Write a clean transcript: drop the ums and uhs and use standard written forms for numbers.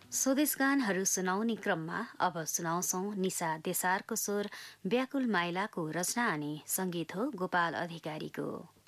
स्वदेश गानहरू सुनाउने क्रममा अब सुनाउँछौ निशा देसारको स्वर व्याकुल माइलाको रचना अनि संगीत हो गोपाल अधिकारीको।